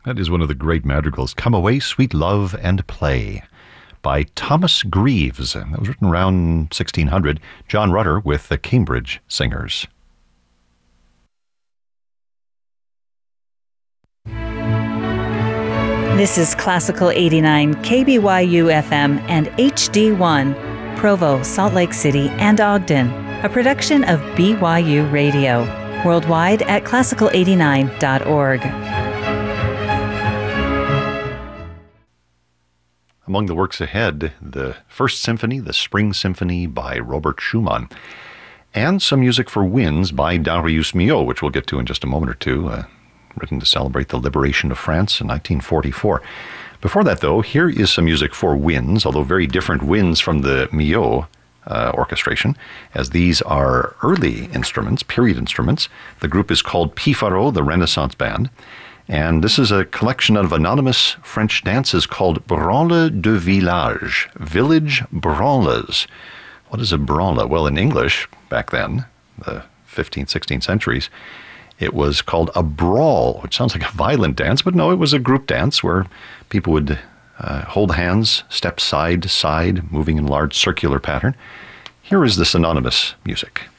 That is one of the great madrigals, Come Away, Sweet Love and Play, by Thomas Greaves. That was written around 1600. John Rutter with the Cambridge Singers. This is Classical 89, KBYU FM and HD1, Provo, Salt Lake City, and Ogden, a production of BYU Radio, worldwide at classical89.org. Among the works ahead, the First Symphony, the Spring Symphony by Robert Schumann, and some music for winds by Darius Milhaud, which we'll get to in just a moment or two, written to celebrate the liberation of France in 1944. Before that, though, here is some music for winds, although very different winds from the Milhaud orchestration, as these are early instruments, period instruments. The group is called Pifaro, the Renaissance Band. And this is a collection of anonymous French dances called Branle de Village, village branles. What is a branle? Well, in English, back then, the 15th, 16th centuries, it was called a brawl, which sounds like a violent dance, but no, it was a group dance where people would hold hands, step side to side, moving in a large circular pattern. Here is this anonymous music.